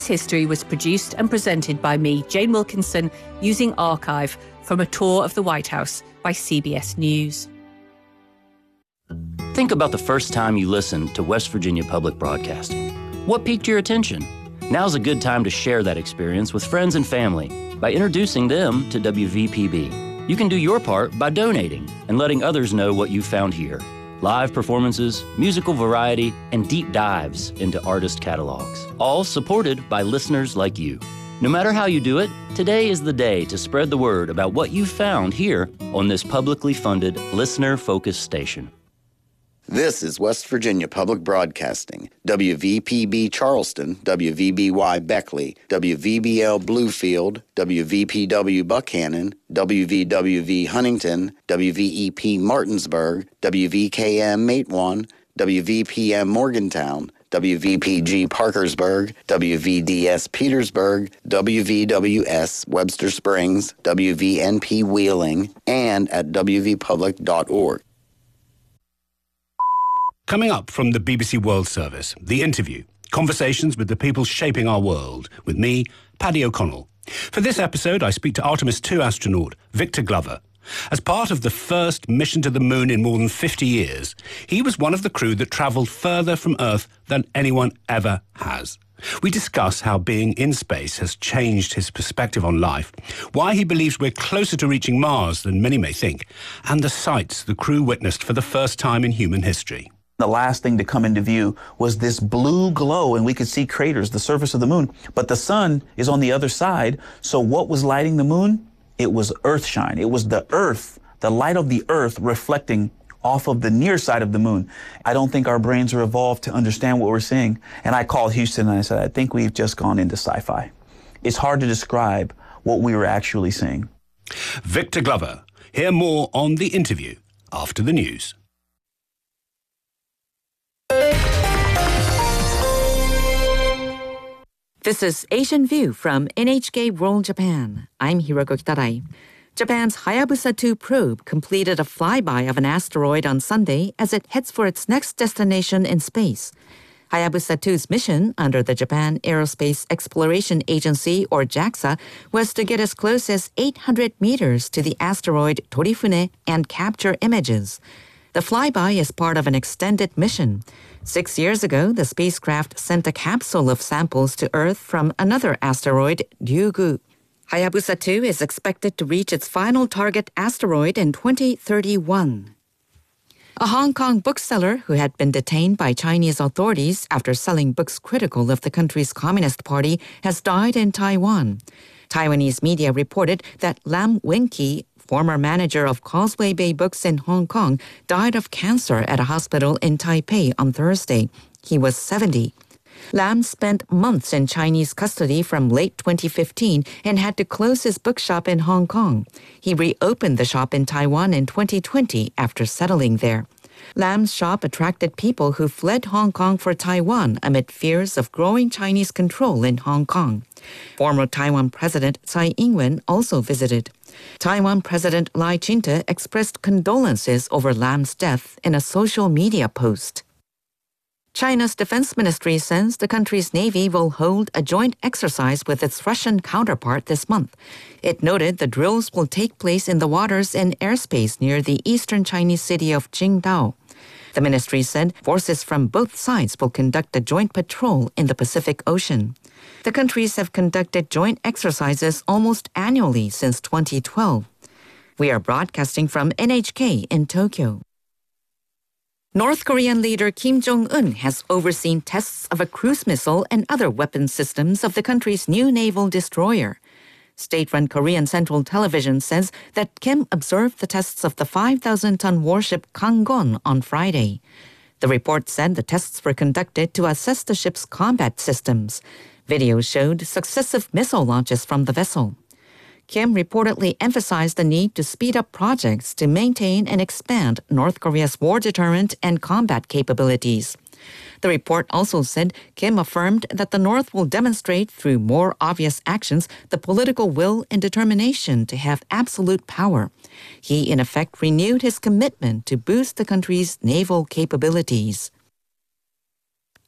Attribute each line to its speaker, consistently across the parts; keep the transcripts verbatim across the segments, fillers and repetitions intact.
Speaker 1: History was produced and presented by me, Jane Wilkinson, using archive from a tour of the White House by C B S News.
Speaker 2: Think about the first time you listened to West Virginia Public Broadcasting. What piqued your attention? Now's a good time to share that experience with friends and family by introducing them to W V P B. You can do your part by donating and letting others know what you found here. Live performances, musical variety, and deep dives into artist catalogs, all supported by listeners like you. No matter how you do it, today is the day to spread the word about what you found here on this publicly funded, listener-focused station.
Speaker 3: This is West Virginia Public Broadcasting, W V P B Charleston, W V B Y Beckley, W V B L Bluefield, W V P W Buckhannon, W V W V Huntington, W V E P Martinsburg, W V K M Matewan, W V P M Morgantown, W V P G Parkersburg, W V D S Petersburg, W V W S Webster Springs, W V N P Wheeling, and at w v public dot org.
Speaker 4: Coming up from the B B C World Service, The Interview, conversations with the people shaping our world, with me, Paddy O'Connell. For this episode, I speak to Artemis two astronaut Victor Glover. As part of the first mission to the moon in more than fifty years, he was one of the crew that travelled further from Earth than anyone ever has. We discuss how being in space has changed his perspective on life, why he believes we're closer to reaching Mars than many may think, and the sights the crew witnessed for the first time in human history.
Speaker 5: The last thing to come into view was this blue glow, and we could see craters, the surface of the moon. But the sun is on the other side, so what was lighting the moon? It was Earthshine. It was the Earth, the light of the Earth reflecting off of the near side of the moon. I don't think our brains are evolved to understand what we're seeing. And I called Houston and I said, I think we've just gone into sci-fi. It's hard to describe what we were actually seeing.
Speaker 4: Victor Glover. Hear more on The Interview after the news.
Speaker 6: This is Asian View from N H K World Japan. I'm Hiroko Kitarai. Japan's Hayabusa two probe completed a flyby of an asteroid on Sunday as it heads for its next destination in space. Hayabusa two's mission under the Japan Aerospace Exploration Agency, or JAXA, was to get as close as eight hundred meters to the asteroid Torifune and capture images. The flyby is part of an extended mission. Six years ago, the spacecraft sent a capsule of samples to Earth from another asteroid, Ryugu. Hayabusa two is expected to reach its final target asteroid in twenty thirty-one. A Hong Kong bookseller who had been detained by Chinese authorities after selling books critical of the country's Communist Party has died in Taiwan. Taiwanese media reported that Lam Wenqi, former manager of Causeway Bay Books in Hong Kong, died of cancer at a hospital in Taipei on Thursday. He was seventy. Lam spent months in Chinese custody from late twenty fifteen and had to close his bookshop in Hong Kong. He reopened the shop in Taiwan in twenty twenty after settling there. Lam's shop attracted people who fled Hong Kong for Taiwan amid fears of growing Chinese control in Hong Kong. Former Taiwan President Tsai Ing-wen also visited. Taiwan President Lai Ching-te expressed condolences over Lam's death in a social media post. China's defense ministry says the country's navy will hold a joint exercise with its Russian counterpart this month. It noted the drills will take place in the waters and airspace near the eastern Chinese city of Qingdao. The ministry said forces from both sides will conduct a joint patrol in the Pacific Ocean. The countries have conducted joint exercises almost annually since twenty twelve. We are broadcasting from N H K in Tokyo. North Korean leader Kim Jong-un has overseen tests of a cruise missile and other weapon systems of the country's new naval destroyer. State-run Korean Central Television says that Kim observed the tests of the five thousand ton warship Kanggon on Friday. The report said the tests were conducted to assess the ship's combat systems. Videos showed successive missile launches from the vessel. Kim reportedly emphasized the need to speed up projects to maintain and expand North Korea's war deterrent and combat capabilities. The report also said Kim affirmed that the North will demonstrate through more obvious actions the political will and determination to have absolute power. He, in effect, renewed his commitment to boost the country's naval capabilities.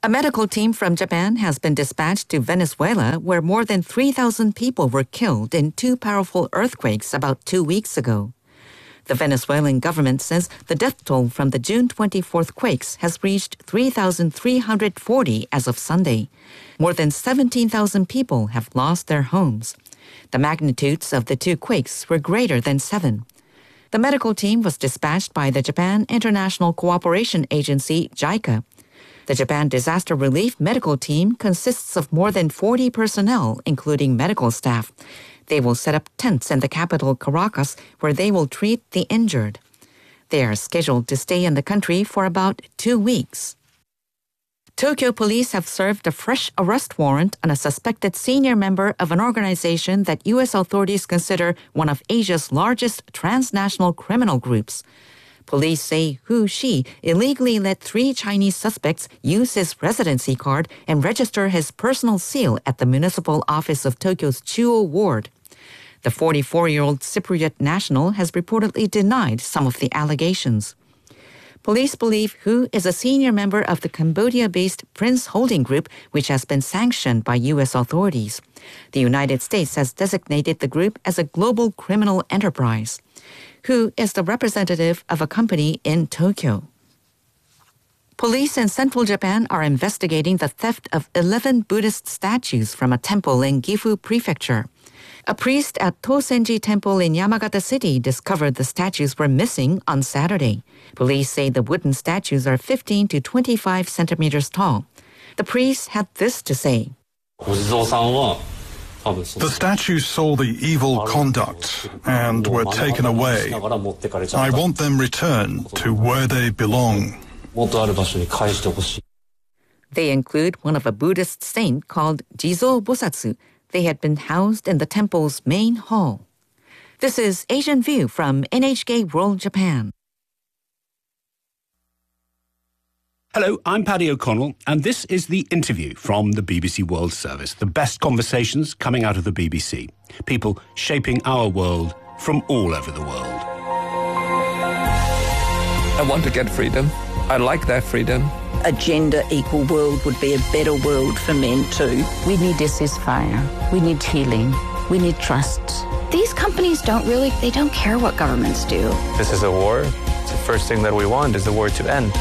Speaker 6: A medical team from Japan has been dispatched to Venezuela, where more than three thousand people were killed in two powerful earthquakes about two weeks ago. The Venezuelan government says the death toll from the June twenty-fourth quakes has reached three thousand three hundred forty as of Sunday. More than seventeen thousand people have lost their homes. The magnitudes of the two quakes were greater than seven. The medical team was dispatched by the Japan International Cooperation Agency, JICA. The Japan Disaster Relief Medical Team consists of more than forty personnel, including medical staff. They will set up tents in the capital, Caracas, where they will treat the injured. They are scheduled to stay in the country for about two weeks. Tokyo police have served a fresh arrest warrant on a suspected senior member of an organization that U S authorities consider one of Asia's largest transnational criminal groups. Police say Hu Shi illegally let three Chinese suspects use his residency card and register his personal seal at the municipal office of Tokyo's Chuo ward. The forty-four-year-old Cypriot national has reportedly denied some of the allegations. Police believe Hu is a senior member of the Cambodia-based Prince Holding Group, which has been sanctioned by U S authorities. The United States has designated the group as a global criminal enterprise. Hu is the representative of a company in Tokyo. Police in central Japan are investigating the theft of eleven Buddhist statues from a temple in Gifu Prefecture. A priest at Tosenji Temple in Yamagata City discovered the statues were missing on Saturday. Police say the wooden statues are fifteen to twenty-five centimeters tall. The priest had this to say.
Speaker 7: The statues saw the evil conduct and were taken away. I want them returned to where they belong.
Speaker 6: They include one of a Buddhist saint called Jizo Bosatsu. They had been housed in the temple's main hall. This is Asian View from N H K World Japan.
Speaker 4: Hello, I'm Paddy O'Connell, and this is The Interview from the B B C World Service. The best conversations coming out of the B B C. People shaping our world from all over the world.
Speaker 8: I want to get freedom. I like that freedom.
Speaker 9: A gender-equal world would be a better world for men too.
Speaker 10: We need a ceasefire. We need healing. We need trust.
Speaker 11: These companies don't really, they don't care what governments do.
Speaker 12: This is a war. The first thing that we want is the war to end.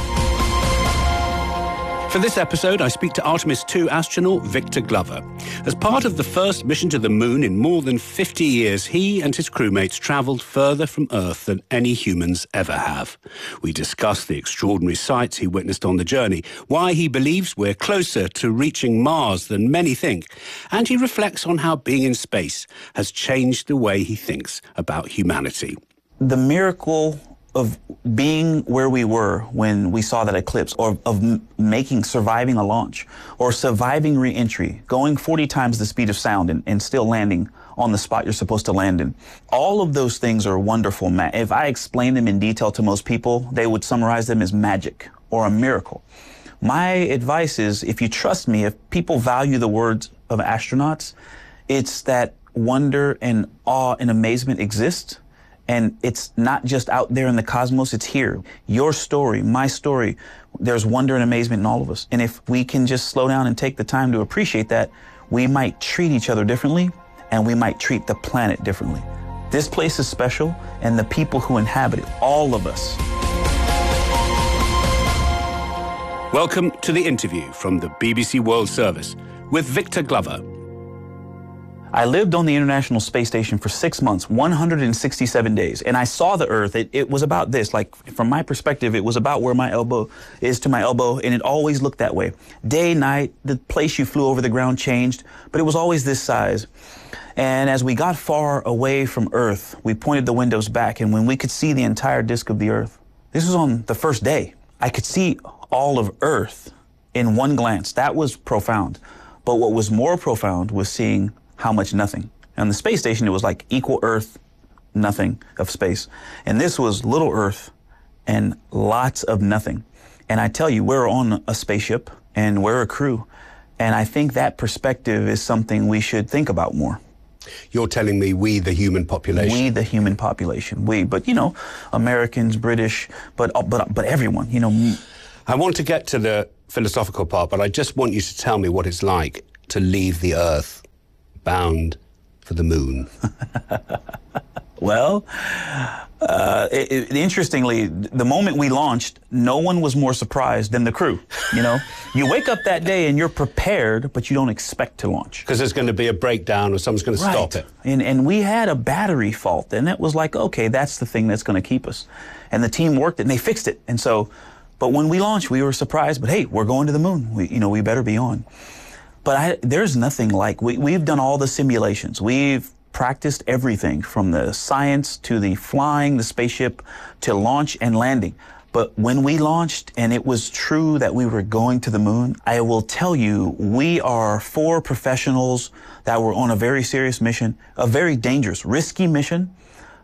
Speaker 4: For this episode, I speak to Artemis two astronaut Victor Glover. As part of the first mission to the moon in more than fifty years, he and his crewmates travelled further from Earth than any humans ever have. We discuss the extraordinary sights he witnessed on the journey, why he believes we're closer to reaching Mars than many think, and he reflects on how being in space has changed the way he thinks about humanity.
Speaker 5: The miracle of being where we were when we saw that eclipse, or of m- making, surviving a launch, or surviving re-entry, going forty times the speed of sound and, and still landing on the spot you're supposed to land in. All of those things are wonderful. Ma- if I explain them in detail to most people, they would summarize them as magic or a miracle. My advice is, if you trust me, if people value the words of astronauts, it's that wonder and awe and amazement exist. And it's not just out there in the cosmos, it's here. Your story, my story, there's wonder and amazement in all of us. And if we can just slow down and take the time to appreciate that, we might treat each other differently, and we might treat the planet differently. This place is special, and the people who inhabit it, all of us.
Speaker 4: Welcome to The Interview from the B B C World Service with Victor Glover.
Speaker 5: I lived on the International Space Station for six months, one hundred sixty-seven days, and I saw the Earth. It, it was about this, like from my perspective, it was about where my elbow is to my elbow, and it always looked that way. Day, night, the place you flew over the ground changed, but it was always this size. And as we got far away from Earth, we pointed the windows back, and when we could see the entire disk of the Earth, this was on the first day, I could see all of Earth in one glance. That was profound. But what was more profound was seeing how much nothing. On the space station, it was like equal Earth, nothing of space. And this was little Earth and lots of nothing. And I tell you, we're on a spaceship and we're a crew. And I think that perspective is something we should think about more.
Speaker 4: You're telling me we, the human population?
Speaker 5: We, the human population. We, but you know, Americans, British, but but but everyone, you know.
Speaker 4: I want to get to the philosophical part, but I just want you to tell me what it's like to leave the Earth bound for the moon.
Speaker 5: Well, uh, it, it, interestingly, the moment we launched, no one was more surprised than the crew. You know, you wake up that day and you're prepared, but you don't expect to launch.
Speaker 4: Because there's going to be a breakdown or someone's going to
Speaker 5: Right.
Speaker 4: stop it.
Speaker 5: And, and we had a battery fault, and it was like, okay, that's the thing that's going to keep us. And the team worked it, and they fixed it. And so, but when we launched, we were surprised, but hey, we're going to the moon. We, you know, we better be on. But I, there's nothing like, we, we've done all the simulations. We've practiced everything from the science to the flying the spaceship to launch and landing. But when we launched and it was true that we were going to the moon, I will tell you, we are four professionals that were on a very serious mission, a very dangerous, risky mission,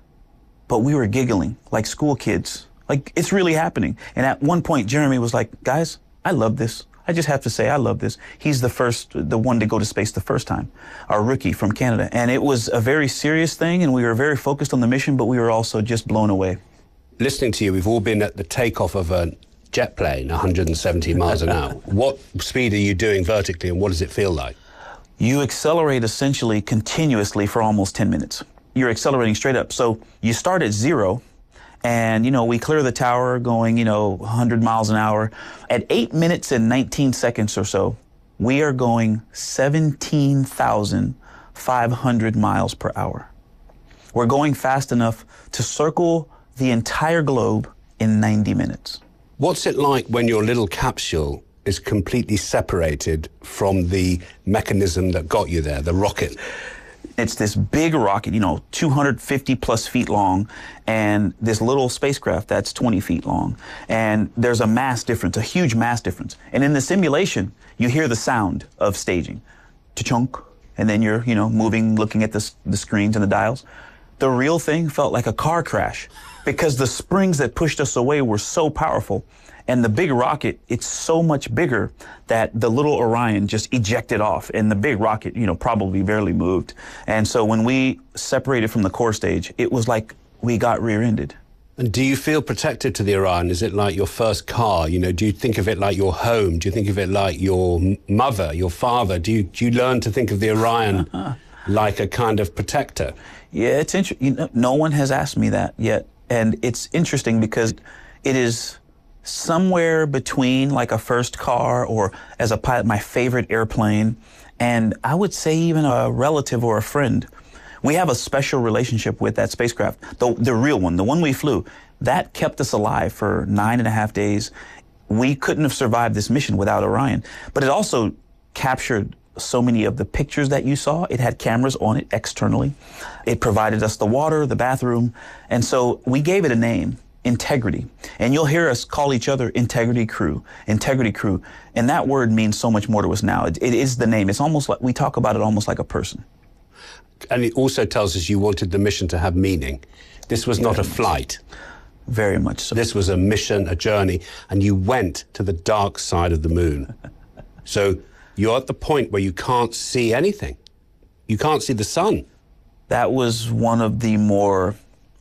Speaker 5: but we were giggling like school kids. Like, it's really happening. And at one point, Jeremy was like, guys, I love this. I just have to say, I love this. He's the first, the one to go to space the first time, our rookie from Canada. And it was a very serious thing, and we were very focused on the mission, but we were also just blown away.
Speaker 4: Listening to you, we've all been at the takeoff of a jet plane, one hundred seventy miles an hour. What speed are you doing vertically, and what does it feel like?
Speaker 5: You accelerate essentially continuously for almost ten minutes. You're accelerating straight up. So you start at zero, and, you know, we clear the tower going, you know, one hundred miles an hour. At eight minutes and nineteen seconds or so, we are going seventeen thousand five hundred miles per hour. We're going fast enough to circle the entire globe in ninety minutes.
Speaker 4: What's it like when your little capsule is completely separated from the mechanism that got you there, the rocket?
Speaker 5: It's this big rocket, you know, two hundred fifty plus feet long, and this little spacecraft that's twenty feet long. And there's a mass difference, a huge mass difference. And in the simulation, you hear the sound of staging. Cha-chunk. And then you're, you know, moving, looking at the, the screens and the dials. The real thing felt like a car crash because the springs that pushed us away were so powerful. And the big rocket, it's so much bigger that the little Orion just ejected off, and the big rocket, you know, probably barely moved. And so when we separated from the core stage, it was like we got rear-ended.
Speaker 4: And do you feel protected to the Orion? Is it like your first car? You know, do you think of it like your home? Do you think of it like your mother, your father? Do you, do you learn to think of the Orion like a kind of protector?
Speaker 5: Yeah, it's interesting. You know, no one has asked me that yet. And it's interesting because it is somewhere between like a first car or, as a pilot, my favorite airplane, and I would say even a relative or a friend. We have a special relationship with that spacecraft, the, the real one, the one we flew. That kept us alive for nine and a half days. We couldn't have survived this mission without Orion. But it also captured so many of the pictures that you saw. It had cameras on it externally. It provided us the water, the bathroom, and so we gave it a name. Integrity. And you'll hear us call each other Integrity Crew, Integrity Crew. And that word means so much more to us now. It, it is the name. It's almost like, we talk about it almost like a person.
Speaker 4: And it also tells us you wanted the mission to have meaning. This was not a flight.
Speaker 5: Very much so.
Speaker 4: This was a mission, a journey, and you went to the dark side of the moon. So you're at the point where you can't see anything. You can't see the sun.
Speaker 5: That was one of the more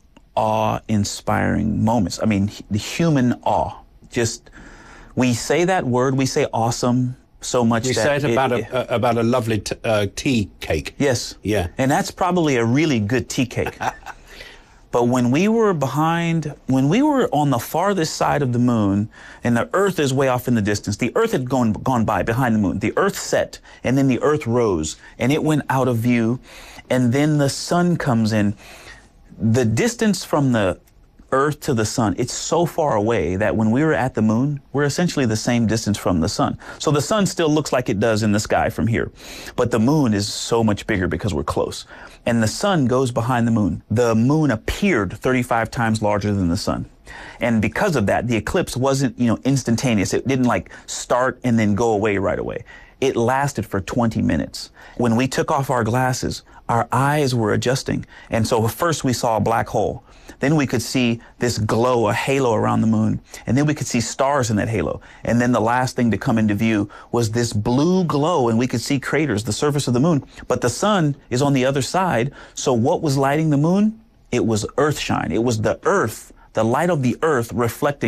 Speaker 5: awe-inspiring moments. I mean, the human awe. Just, we say that word, we say awesome so much.
Speaker 4: We
Speaker 5: that
Speaker 4: say it about
Speaker 5: it,
Speaker 4: a, about a lovely t uh, tea cake.
Speaker 5: Yes.
Speaker 4: Yeah.
Speaker 5: And that's probably a really good tea cake. But when we were behind, when we were on the farthest side of the moon, and the Earth is way off in the distance, the Earth had gone, gone by behind the moon. The Earth set, and then the Earth rose, and it went out of view, and then the sun comes in. The distance from the Earth to the sun, it's so far away that when we were at the moon, we're essentially the same distance from the sun. So the sun still looks like it does in the sky from here, but the moon is so much bigger because we're close. And the sun goes behind the moon. The moon appeared thirty-five times larger than the sun. And because of that, the eclipse wasn't, you know, instantaneous. It didn't like start and then go away right away. It lasted for twenty minutes. When we took off our glasses, our eyes were adjusting. And so first we saw a black hole. Then we could see this glow, a halo around the moon. And then we could see stars in that halo. And then the last thing to come into view was this blue glow, and we could see craters, the surface of the moon. But the sun is on the other side. So what was lighting the moon? It was earth shine. It was the earth, the light of the earth reflecting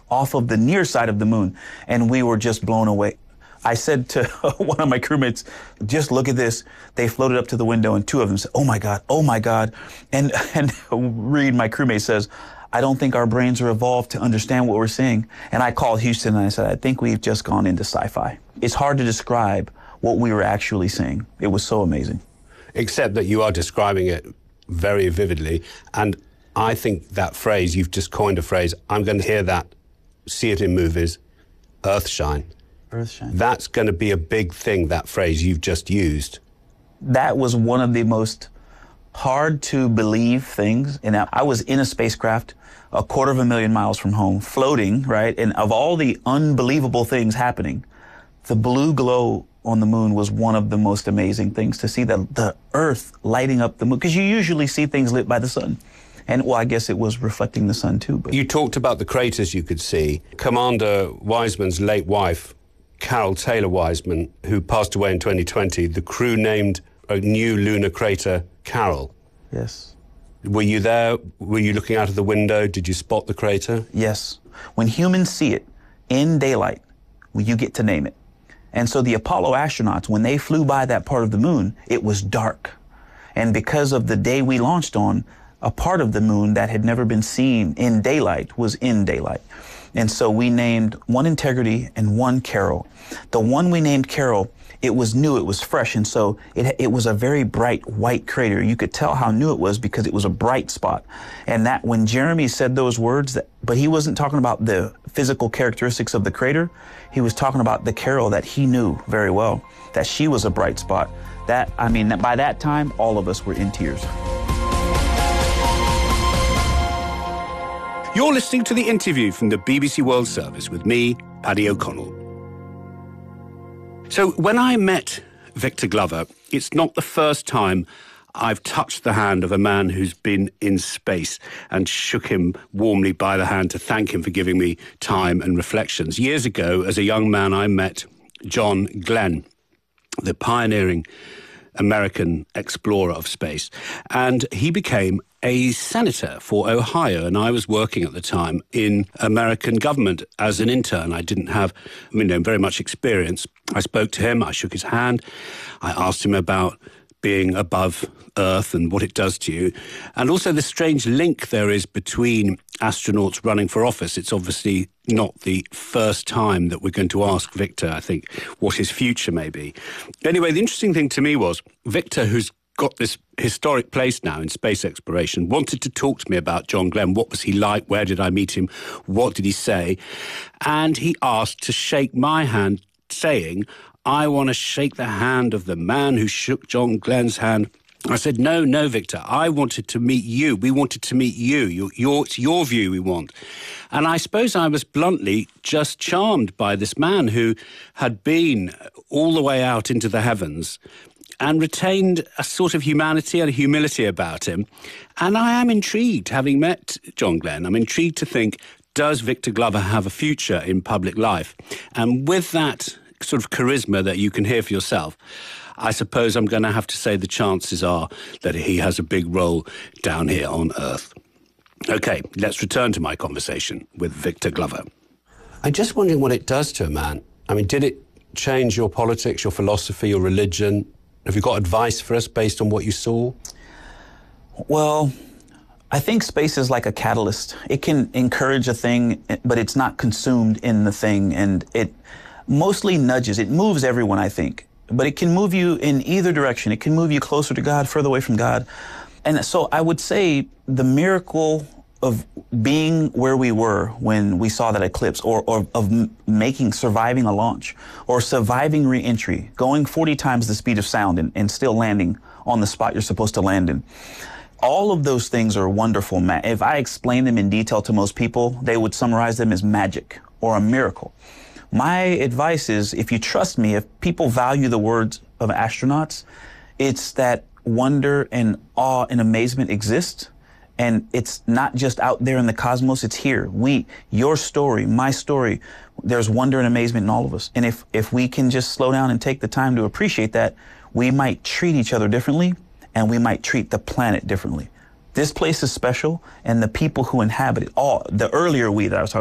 Speaker 5: off of the near side of the moon, and we were just blown away. I said to one of my crewmates, just look at this. They floated up to the window, and two of them said, oh my God, oh my God. And, and Reed, my crewmate, says, I don't think our brains are evolved to understand what we're seeing. And I called Houston and I said, I think we've just gone into sci-fi. It's hard to describe what we were actually seeing. It was so amazing.
Speaker 4: Except that you are describing it very vividly. And I think that phrase, you've just coined a phrase, I'm going to hear that, see it in movies, Earthshine.
Speaker 5: Earthshine.
Speaker 4: That's going to be a big thing, that phrase you've just used.
Speaker 5: That was one of the most hard to believe things. And I was in a spacecraft a quarter of a million miles from home, floating, right? And of all the unbelievable things happening, the blue glow on the moon was one of the most amazing things to see, the, the Earth lighting up the moon. Because you usually see things lit by the sun. And, well, I guess it was reflecting the sun, too. But
Speaker 4: you talked about the craters you could see. Commander Wiseman's late wife, Carol Taylor Wiseman, who passed away in twenty twenty, the crew named a new lunar crater Carol.
Speaker 5: Yes.
Speaker 4: Were you there? Were you looking out of the window? Did you spot the crater?
Speaker 5: Yes. When humans see it in daylight, well, you get to name it. And so the Apollo astronauts, when they flew by that part of the moon, it was dark. And because of the day we launched on, a part of the moon that had never been seen in daylight was in daylight. And so we named one Integrity and one Carol. The one we named Carol, it was new, it was fresh, and so it, it was a very bright white crater. You could tell how new it was because it was a bright spot. And that when Jeremy said those words, that, but he wasn't talking about the physical characteristics of the crater, he was talking about the Carol that he knew very well, that she was a bright spot. That, I mean, by that time, all of us were in tears.
Speaker 4: You're listening to the interview from the B B C World Service with me, Paddy O'Connell. So when I met Victor Glover, it's not the first time I've touched the hand of a man who's been in space and shook him warmly by the hand to thank him for giving me time and reflections. Years ago, as a young man, I met John Glenn, the pioneering American explorer of space, and he became a senator for Ohio, and I was working at the time in American government as an intern. I didn't have, you know, very much experience. I spoke to him, I shook his hand, I asked him about being above Earth and what it does to you, and also the strange link there is between astronauts running for office. It's obviously not the first time that we're going to ask Victor, I think, what his future may be. Anyway, the interesting thing to me was Victor, who's got this historic place now in space exploration, wanted to talk to me about John Glenn. What was he like? Where did I meet him? What did he say? And he asked to shake my hand, saying, I want to shake the hand of the man who shook John Glenn's hand. I said, no, no, Victor, I wanted to meet you. We wanted to meet you. Your, your, it's your view we want. And I suppose I was bluntly just charmed by this man who had been all the way out into the heavens and retained a sort of humanity and humility about him. And I am intrigued, having met John Glenn, I'm intrigued to think, does Victor Glover have a future in public life? And with that sort of charisma that you can hear for yourself, I suppose I'm going to have to say the chances are that he has a big role down here on Earth. OK, let's return to my conversation with Victor Glover. I'm just wondering what it does to a man. I mean, did it change your politics, your philosophy, your religion? Have you got advice for us based on what you saw?
Speaker 5: Well, I think space is like a catalyst. It can encourage a thing, but it's not consumed in the thing. And it mostly nudges. It moves everyone, I think. But it can move you in either direction. It can move you closer to God, further away from God. And so I would say the miracle of being where we were when we saw that eclipse, or, or of m- making, surviving a launch, or surviving re-entry, going forty times the speed of sound and, and still landing on the spot you're supposed to land in. All of those things are wonderful. Ma- if I explain them in detail to most people, they would summarize them as magic or a miracle. My advice is, if you trust me, if people value the words of astronauts, it's that wonder and awe and amazement exist. And it's not just out there in the cosmos, it's here. We, your story, my story, there's wonder and amazement in all of us. And if, if we can just slow down and take the time to appreciate that, we might treat each other differently, and we might treat the planet differently. This place is special, and the people who inhabit it, all, the earlier we that I was talking about,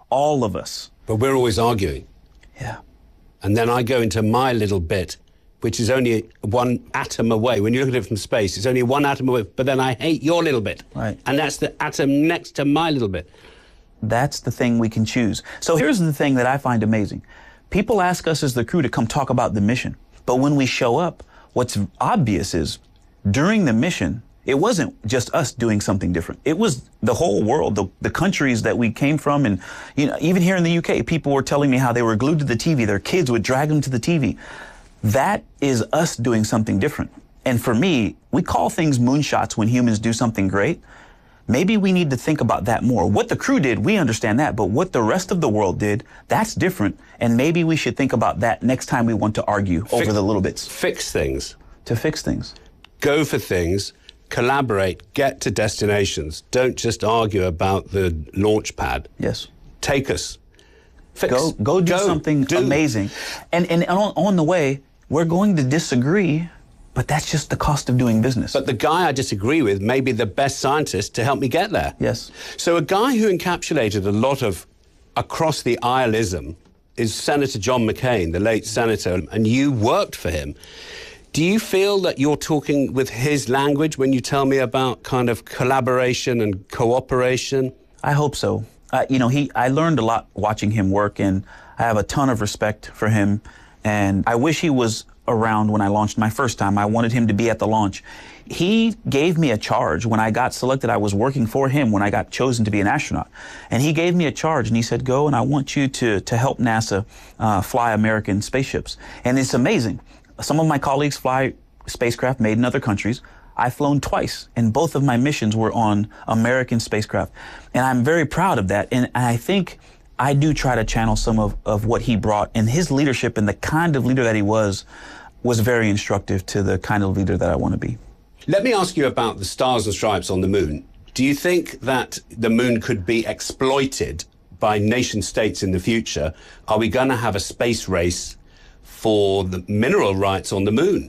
Speaker 5: All of us.
Speaker 4: But we're always arguing.
Speaker 5: Yeah.
Speaker 4: And then I go into my little bit, which is only one atom away. When you look at it from space, it's only one atom away. But then I hate your little bit.
Speaker 5: Right.
Speaker 4: And that's the atom next to my little bit.
Speaker 5: That's the thing we can choose. So here's the thing that I find amazing. People ask us as the crew to come talk about the mission. But when we show up, what's obvious is during the mission, it wasn't just us doing something different. It was the whole world, the, the countries that we came from. And, you know, even here in the U K, people were telling me how they were glued to the T V. Their kids would drag them to the T V. That is us doing something different. And for me, we call things moonshots when humans do something great. Maybe we need to think about that more. What the crew did, we understand that. But what the rest of the world did, that's different. And maybe we should think about that next time we want to argue
Speaker 4: Fix,
Speaker 5: over the little bits.
Speaker 4: Fix things.
Speaker 5: To fix things.
Speaker 4: Go for things. Collaborate, get to destinations. Don't just argue about the launch pad.
Speaker 5: Yes.
Speaker 4: Take us. Fix.
Speaker 5: Go, go do
Speaker 4: go,
Speaker 5: something
Speaker 4: do.
Speaker 5: amazing. And, and on, on the way, we're going to disagree, but that's just the cost of doing business.
Speaker 4: But the guy I disagree with may be the best scientist to help me get there.
Speaker 5: Yes.
Speaker 4: So a guy who encapsulated a lot of across-the-aisleism is Senator John McCain, the late senator, and you worked for him. Do you feel that you're talking with his language when you tell me about kind of collaboration and cooperation?
Speaker 5: I hope so. Uh, you know, he. I learned a lot watching him work, and I have a ton of respect for him. And I wish he was around when I launched my first time. I wanted him to be at the launch. He gave me a charge when I got selected. I was working for him when I got chosen to be an astronaut. And he gave me a charge, and he said, go, and I want you to, to help NASA uh, fly American spaceships. And it's amazing. Some of my colleagues fly spacecraft made in other countries. I've flown twice, and both of my missions were on American spacecraft. And I'm very proud of that. And I think I do try to channel some of, of what he brought. And his leadership and the kind of leader that he was, was very instructive to the kind of leader that I want to be.
Speaker 4: Let me ask you about the stars and stripes on the moon. Do you think that the moon could be exploited by nation states in the future? Are we going to have a space race for the mineral rights on the moon?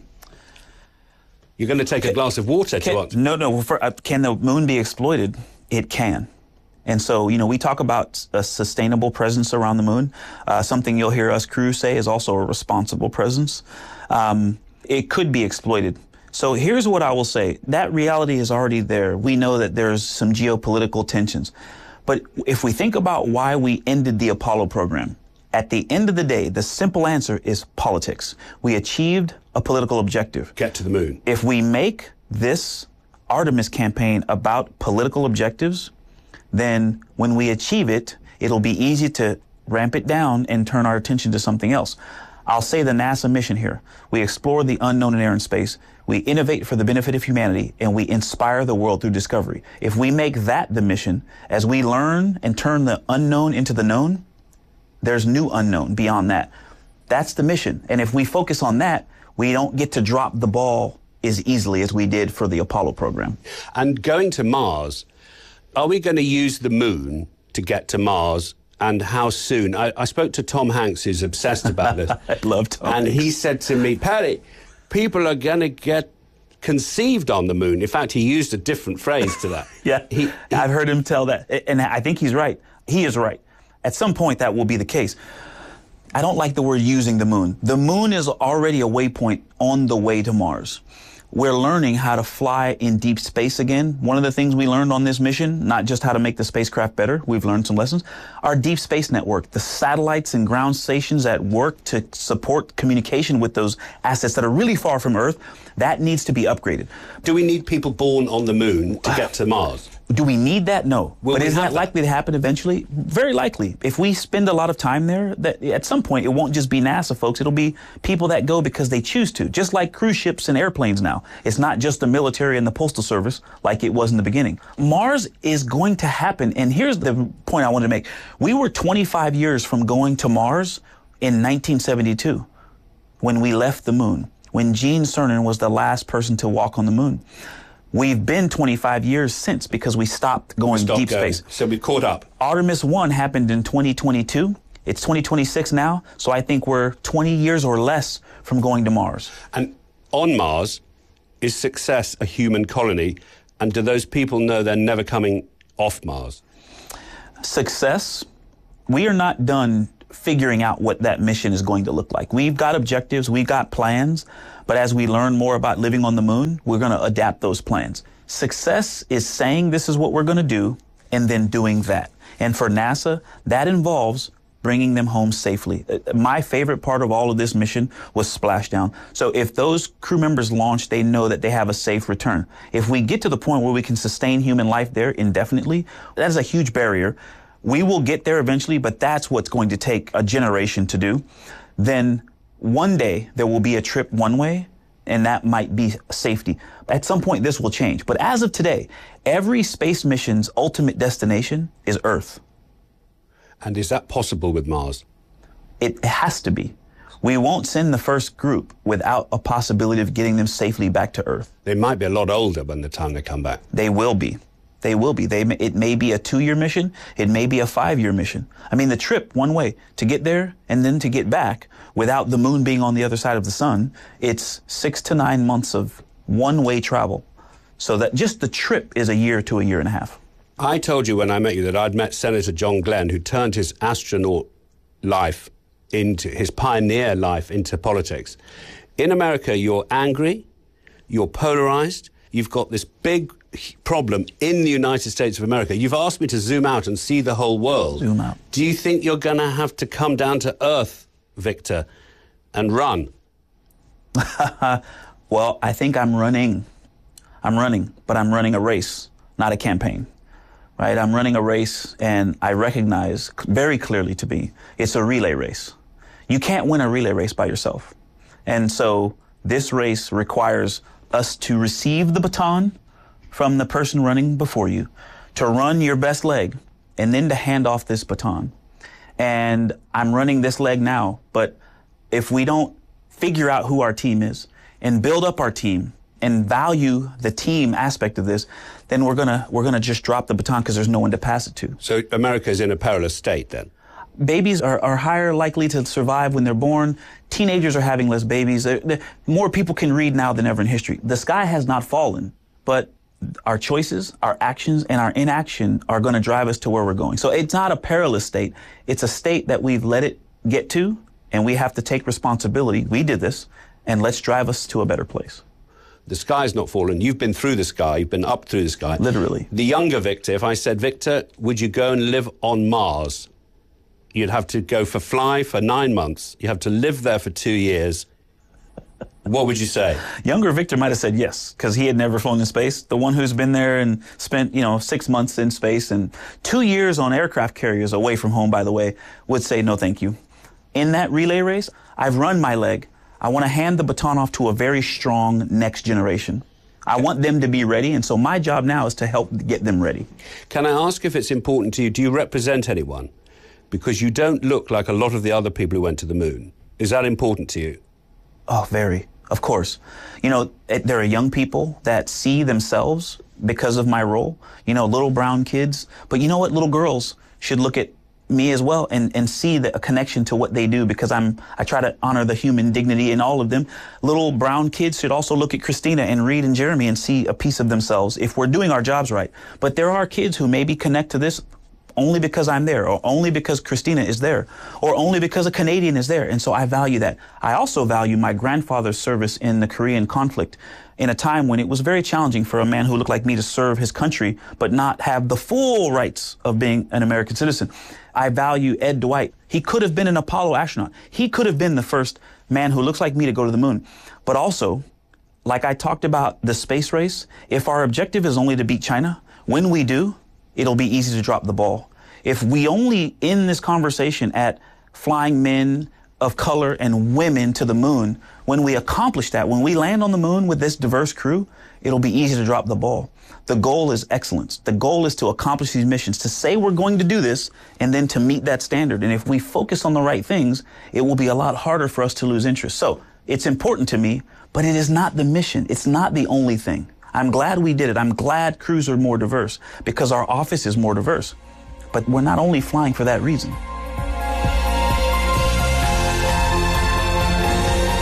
Speaker 4: You're going to take a glass of water
Speaker 5: can,
Speaker 4: to what?
Speaker 5: No, no. For, uh, can the moon be exploited? It can. And so, you know, we talk about a sustainable presence around the moon. Uh, something you'll hear us crews say is also a responsible presence. Um, it could be exploited. So here's what I will say. That reality is already there. We know that there's some geopolitical tensions. But if we think about why we ended the Apollo program, at the end of the day, the simple answer is politics. We achieved a political objective.
Speaker 4: Get to the moon.
Speaker 5: If we make this Artemis campaign about political objectives, then when we achieve it, it'll be easy to ramp it down and turn our attention to something else. I'll say the NASA mission here. We explore the unknown in air and space. We innovate for the benefit of humanity, and we inspire the world through discovery. If we make that the mission, as we learn and turn the unknown into the known, there's new unknown beyond that. That's the mission. And if we focus on that, we don't get to drop the ball as easily as we did for the Apollo program.
Speaker 4: And going to Mars, are we going to use the moon to get to Mars? And how soon? I, I spoke to Tom Hanks, who's obsessed about this.
Speaker 5: I love Tom
Speaker 4: And
Speaker 5: Hanks.
Speaker 4: he said to me, Paddy, people are going to get conceived on the moon. In fact, he used a different phrase to that.
Speaker 5: yeah,
Speaker 4: he, he,
Speaker 5: I've heard him tell that. And I think he's right. He is right. At some point, that will be the case. I don't like the word using the moon. The moon is already a waypoint on the way to Mars. We're learning how to fly in deep space again. One of the things we learned on this mission, not just how to make the spacecraft better, we've learned some lessons, our deep space network, the satellites and ground stations that work to support communication with those assets that are really far from Earth, that needs to be upgraded.
Speaker 4: Do we need people born on the moon to get to Mars?
Speaker 5: Do we need that? No.
Speaker 4: Will
Speaker 5: but is that,
Speaker 4: that
Speaker 5: likely to happen eventually? Very likely. If we spend a lot of time there, that at some point it won't just be NASA folks. It'll be people that go because they choose to. Just like cruise ships and airplanes now. It's not just the military and the postal service like it was in the beginning. Mars is going to happen. And here's the point I wanted to make. We were twenty-five years from going to Mars in nineteen seventy-two when we left the moon, when Gene Cernan was the last person to walk on the moon. We've been twenty-five years since because we stopped going
Speaker 4: we stopped
Speaker 5: deep
Speaker 4: going.
Speaker 5: space.
Speaker 4: So we caught up.
Speaker 5: Artemis one happened in twenty twenty-two. It's twenty twenty-six now. So I think we're twenty years or less from going to Mars.
Speaker 4: And on Mars, is success a human colony? And do those people know they're never coming off Mars?
Speaker 5: Success we are not done figuring out what that mission is going to look like. We've got objectives, we've got plans, but as we learn more about living on the moon, we're going to adapt those plans. Success is saying this is what we're going to do and then doing that. And for NASA, that involves bringing them home safely. My favorite part of all of this mission was splashdown. So if those crew members launch, they know that they have a safe return. If we get to the point where we can sustain human life there indefinitely, that is a huge barrier. We will get there eventually, but that's what's going to take a generation to do. Then one day there will be a trip one way, and that might be safety. At some point this will change. But as of today, every space mission's ultimate destination is Earth.
Speaker 4: And is that possible with Mars?
Speaker 5: It has to be. We won't send the first group without a possibility of getting them safely back to Earth.
Speaker 4: They might be a lot older by the time they come back.
Speaker 5: They will be. They will be. They may, it may be a two-year mission. It may be a five-year mission. I mean, the trip one way to get there and then to get back without the moon being on the other side of the sun, it's six to nine months of one-way travel. So that just the trip is a year to a year and a half.
Speaker 4: I told you when I met you that I'd met Senator John Glenn, who turned his astronaut life into, his pioneer life into politics. In America, you're angry, you're polarized, you've got this big problem in the United States of America. You've asked me to zoom out and see the whole world.
Speaker 5: Zoom out.
Speaker 4: Do you think you're going to have to come down to earth, Victor, and run?
Speaker 5: Well, I think I'm running. I'm running, but I'm running a race, not a campaign. Right? I'm running a race, and I recognize very clearly to me, it's a relay race. You can't win a relay race by yourself. And so this race requires us to receive the baton from the person running before you, to run your best leg, and then to hand off this baton. And I'm running this leg now, but if we don't figure out who our team is and build up our team and value the team aspect of this, then we're gonna we're gonna just drop the baton because there's no one to pass it to.
Speaker 4: So America is in a perilous state then?
Speaker 5: Babies are, are higher likely to survive when they're born. Teenagers are having less babies. They're, they're, more people can read now than ever in history. The sky has not fallen, but our choices, our actions, and our inaction are going to drive us to where we're going. So it's not a perilous state. It's a state that we've let it get to, and we have to take responsibility. We did this, and let's drive us to a better place.
Speaker 4: The sky's not fallen. You've been through the sky. You've been up through the sky.
Speaker 5: Literally.
Speaker 4: The younger Victor, if I said, Victor, would you go and live on Mars? You'd have to go for fly for nine months. You have to live there for two years. What would you say?
Speaker 5: Younger Victor might have said yes, because he had never flown in space. The one who's been there and spent, you know, six months in space and two years on aircraft carriers away from home, by the way, would say no thank you. In that relay race, I've run my leg. I want to hand the baton off to a very strong next generation. I want them to be ready, and so my job now is to help get them ready.
Speaker 4: Can I ask if it's important to you, do you represent anyone? Because you don't look like a lot of the other people who went to the moon. Is that important to you?
Speaker 5: Oh, very. Of course. You know, there are young people that see themselves because of my role. You know, little brown kids. But you know what? Little girls should look at me as well and, and see the, a connection to what they do, because I'm I try to honor the human dignity in all of them. Little brown kids should also look at Christina and Reed and Jeremy and see a piece of themselves if we're doing our jobs right. But there are kids who maybe connect to this only because I'm there, or only because Christina is there, or only because a Canadian is there. And so I value that. I also value my grandfather's service in the Korean conflict in a time when it was very challenging for a man who looked like me to serve his country but not have the full rights of being an American citizen. I value Ed Dwight. He could have been an Apollo astronaut. He could have been the first man who looks like me to go to the moon. But also, like I talked about the space race, if our objective is only to beat China, when we do, it'll be easy to drop the ball. If we only end this conversation at flying men of color and women to the moon, when we accomplish that, when we land on the moon with this diverse crew, it'll be easy to drop the ball. The goal is excellence. The goal is to accomplish these missions, to say we're going to do this, and then to meet that standard. And if we focus on the right things, it will be a lot harder for us to lose interest. So it's important to me, but it is not the mission. It's not the only thing. I'm glad we did it. I'm glad crews are more diverse because our office is more diverse. But we're not only flying for that reason.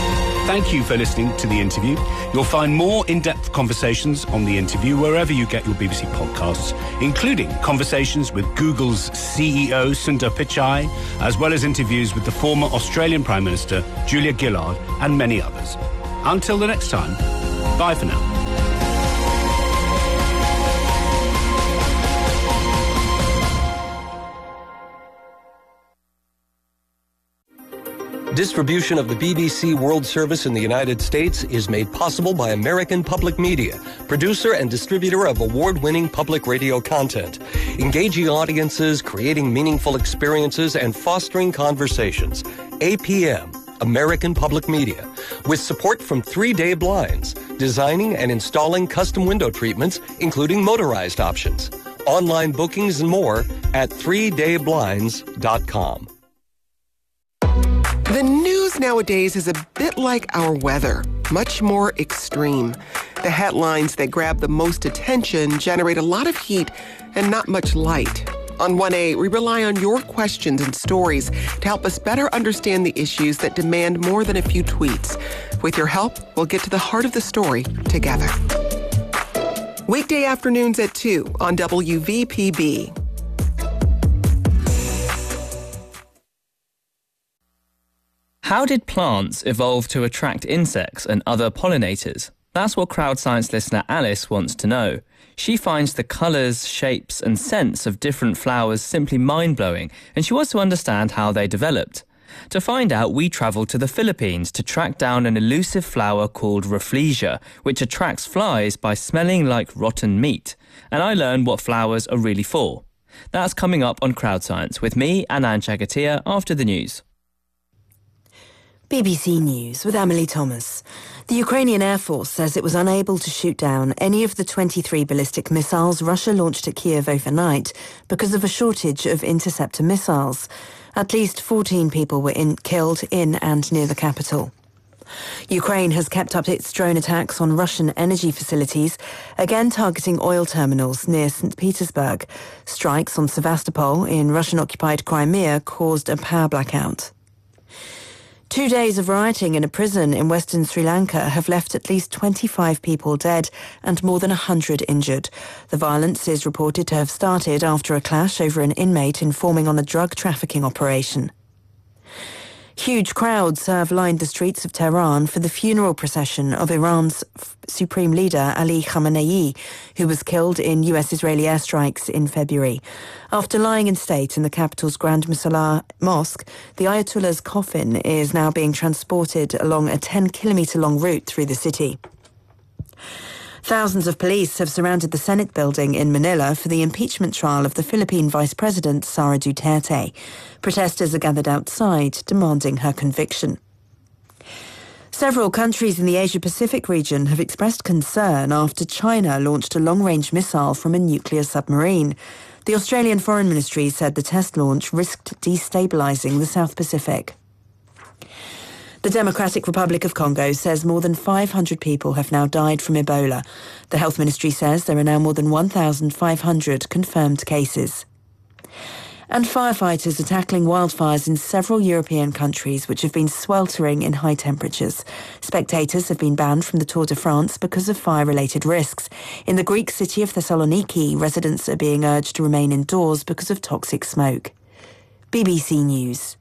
Speaker 4: Thank you for listening to the interview. You'll find more in-depth conversations on the interview wherever you get your B B C podcasts, including conversations with Google's C E O Sundar Pichai, as well as interviews with the former Australian Prime Minister Julia Gillard and many others. Until the next time, bye for now.
Speaker 13: Distribution of the B B C World Service in the United States is made possible by American Public Media, producer and distributor of award-winning public radio content, engaging audiences, creating meaningful experiences, and fostering conversations. A P M, American Public Media, with support from Three Day Blinds, designing and installing custom window treatments, including motorized options. Online bookings and more at three day blinds dot com.
Speaker 14: The news nowadays is a bit like our weather, much more extreme. The headlines that grab the most attention generate a lot of heat and not much light. On one A, we rely on your questions and stories to help us better understand the issues that demand more than a few tweets. With your help, we'll get to the heart of the story together. Weekday afternoons at two on W V P B.
Speaker 15: How did plants evolve to attract insects and other pollinators? That's what Crowd Science listener Alice wants to know. She finds the colours, shapes and scents of different flowers simply mind-blowing, and she wants to understand how they developed. To find out, we travelled to the Philippines to track down an elusive flower called Rafflesia, which attracts flies by smelling like rotten meat. And I learned what flowers are really for. That's coming up on Crowd Science with me, Anand Jagatia, after the news.
Speaker 16: B B C News with Emily Thomas. The Ukrainian Air Force says it was unable to shoot down any of the twenty-three ballistic missiles Russia launched at Kiev overnight because of a shortage of interceptor missiles. At least fourteen people were in, killed in and near the capital. Ukraine has kept up its drone attacks on Russian energy facilities, again targeting oil terminals near Saint Petersburg. Strikes on Sevastopol in Russian-occupied Crimea caused a power blackout. Two days of rioting in a prison in western Sri Lanka have left at least twenty-five people dead and more than one hundred injured. The violence is reported to have started after a clash over an inmate informing on a drug trafficking operation. Huge crowds have lined the streets of Tehran for the funeral procession of Iran's Supreme Leader Ali Khamenei, who was killed in U S-Israeli airstrikes in February. After lying in state in the capital's Grand Musalla Mosque, the Ayatollah's coffin is now being transported along a ten-kilometre-long route through the city. Thousands of police have surrounded the Senate building in Manila for the impeachment trial of the Philippine Vice President Sara Duterte. Protesters are gathered outside, demanding her conviction. Several countries in the Asia-Pacific region have expressed concern after China launched a long-range missile from a nuclear submarine. The Australian Foreign Ministry said the test launch risked destabilising the South Pacific. The Democratic Republic of Congo says more than five hundred people have now died from Ebola. The Health Ministry says there are now more than one thousand five hundred confirmed cases. And firefighters are tackling wildfires in several European countries which have been sweltering in high temperatures. Spectators have been banned from the Tour de France because of fire-related risks. In the Greek city of Thessaloniki, residents are being urged to remain indoors because of toxic smoke. B B C News.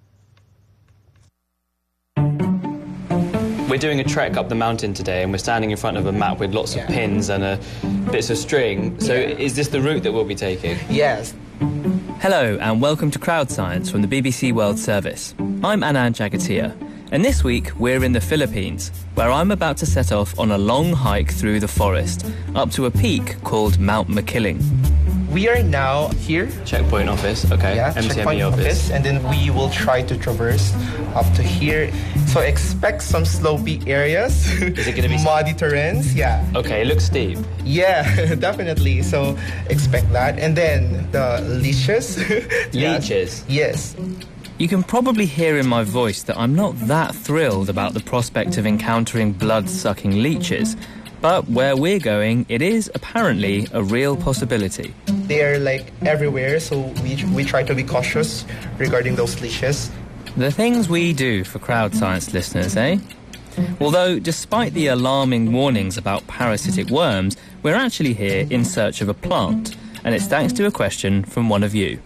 Speaker 15: We're doing a trek up the mountain today and we're standing in front of a map with lots of yeah. pins and uh, bits of string. So yeah. is this the route that we'll be taking?
Speaker 17: Yes.
Speaker 15: Hello and welcome to Crowd Science from the B B C World Service. I'm Anand Jagatia and this week we're in the Philippines where I'm about to set off on a long hike through the forest up to a peak called Mount Makiling.
Speaker 17: We are now here.
Speaker 15: Checkpoint office, okay.
Speaker 17: Yeah,
Speaker 15: M C M E
Speaker 17: checkpoint
Speaker 15: office.
Speaker 17: office. And then we will try to traverse up to here. So expect some slopey areas.
Speaker 15: Is it going to be
Speaker 17: muddy terrains? Yeah.
Speaker 15: Okay, it looks steep.
Speaker 17: Yeah, definitely. So expect that. And then the leeches.
Speaker 15: Leeches?
Speaker 17: Yes.
Speaker 15: You can probably hear in my voice that I'm not that thrilled about the prospect of encountering blood-sucking leeches. But where we're going, it is apparently a real possibility.
Speaker 17: They're like everywhere, so we, we try to be cautious regarding those leashes.
Speaker 15: The things we do for Crowd Science listeners, eh? Although, despite the alarming warnings about parasitic worms, we're actually here in search of a plant, and it's thanks to a question from one of you.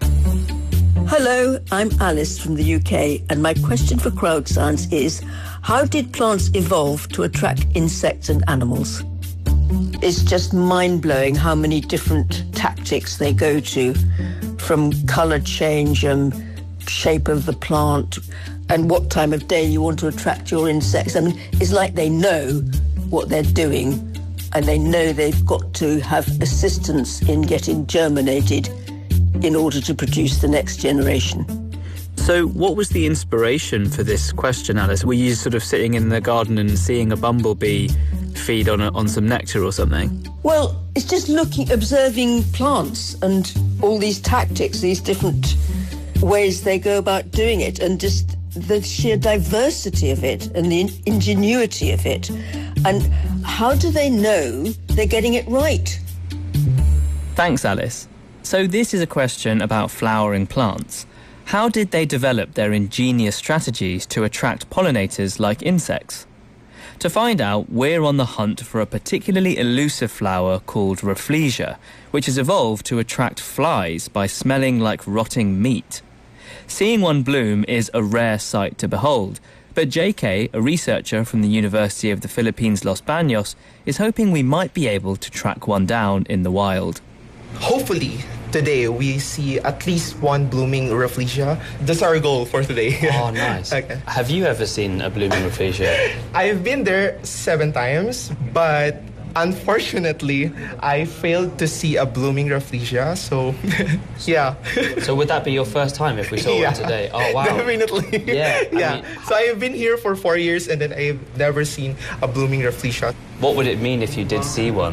Speaker 9: Hello, I'm Alice from the U K, and my question for Crowd Science is, how did plants evolve to attract insects and animals? It's just mind-blowing how many different tactics they go to, from colour change and shape of the plant and what time of day you want to attract your insects. I mean, it's like they know what they're doing, and they know they've got to have assistance in getting germinated in order to produce the next generation.
Speaker 15: So what was the inspiration for this question, Alice? Were you sort of sitting in the garden and seeing a bumblebee feed on a, on some nectar or something?
Speaker 9: Well, it's just looking, observing plants and all these tactics, these different ways they go about doing it, and just the sheer diversity of it and the ingenuity of it. And how do they know they're getting it right?
Speaker 15: Thanks, Alice. So this is a question about flowering plants. How did they develop their ingenious strategies to attract pollinators like insects? To find out, we're on the hunt for a particularly elusive flower called Rafflesia, which has evolved to attract flies by smelling like rotting meat. Seeing one bloom is a rare sight to behold, but J K, a researcher from the University of the Philippines Los Baños, is hoping we might be able to track one down in the wild.
Speaker 17: Hopefully, today we see at least one blooming Rafflesia. That's our goal for today.
Speaker 12: Oh, nice.
Speaker 17: Okay.
Speaker 12: Have you ever seen a blooming Rafflesia?
Speaker 17: I've been there seven times, but unfortunately, I failed to see a blooming Rafflesia, so yeah.
Speaker 12: So would that be your first time if we saw
Speaker 17: yeah,
Speaker 12: one today? Oh, wow.
Speaker 17: Definitely.
Speaker 12: Yeah. I
Speaker 17: yeah.
Speaker 12: mean,
Speaker 17: so I've been here for four years and then I've never seen a blooming Rafflesia.
Speaker 12: What would it mean if you did see one?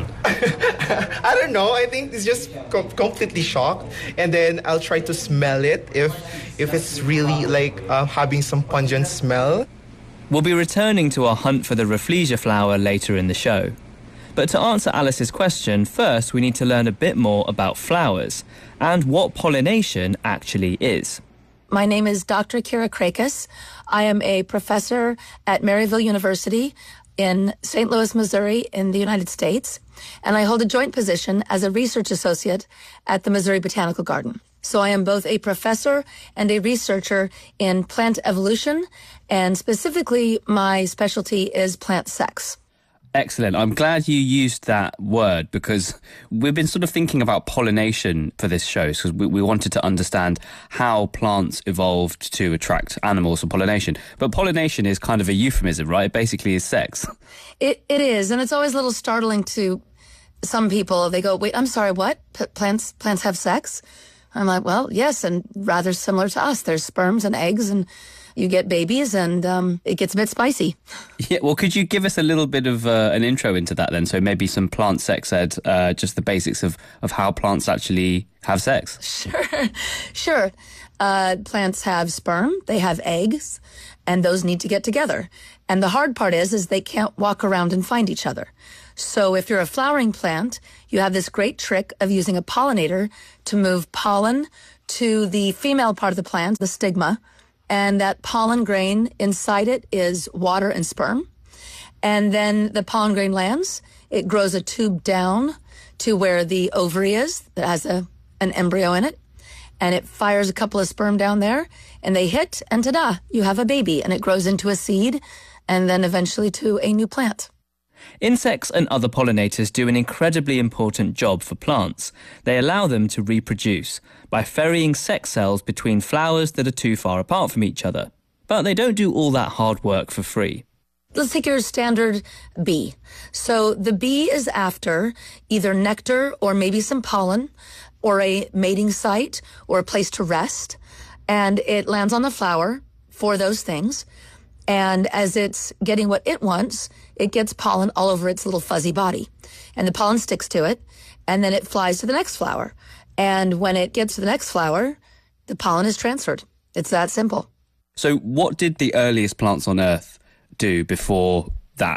Speaker 17: I don't know. I think it's just com- completely shocked. And then I'll try to smell it if if it's really like uh, having some pungent smell.
Speaker 15: We'll be returning to our hunt for the Rafflesia flower later in the show. But to answer Alice's question, first we need to learn a bit more about flowers and what pollination actually is.
Speaker 18: My name is Doctor Kira Krakis. I am a professor at Maryville University in Saint Louis, Missouri, in the United States, and I hold a joint position as a research associate at the Missouri Botanical Garden. So I am both a professor and a researcher in plant evolution, and specifically my specialty is plant sex.
Speaker 15: Excellent. I'm glad you used that word because we've been sort of thinking about pollination for this show because we, we wanted to understand how plants evolved to attract animals for pollination. But pollination is kind of a euphemism, right? It basically is sex.
Speaker 18: It It is, and it's always a little startling to some people. They go, wait, I'm sorry, what? P- plants, plants have sex? I'm like, well, yes, and rather similar to us. There's sperms and eggs, and you get babies, and um, it gets a bit spicy.
Speaker 15: Yeah, well, could you give us a little bit of uh, an intro into that then? So maybe some plant sex ed, uh, just the basics of, of how plants actually have sex.
Speaker 18: Sure, sure. Uh, plants have sperm, they have eggs, and those need to get together. And the hard part is, is they can't walk around and find each other. So if you're a flowering plant, you have this great trick of using a pollinator to move pollen to the female part of the plant, the stigma, and that pollen grain inside it is water and sperm. And then the pollen grain lands. It grows a tube down to where the ovary is that has a, an embryo in it. And it fires a couple of sperm down there, and they hit, and ta-da, you have a baby. And it grows into a seed, and then eventually to a new plant.
Speaker 15: Insects and other pollinators do an incredibly important job for plants. They allow them to reproduce by ferrying sex cells between flowers that are too far apart from each other. But they don't do all that hard work for free.
Speaker 18: Let's take your standard bee. So the bee is after either nectar or maybe some pollen or a mating site or a place to rest. And it lands on the flower for those things. And as it's getting what it wants, it gets pollen all over its little fuzzy body. And the pollen sticks to it, and then it flies to the next flower. And when it gets to the next flower, the pollen is transferred. It's that simple.
Speaker 15: So what did the earliest plants on Earth do before that?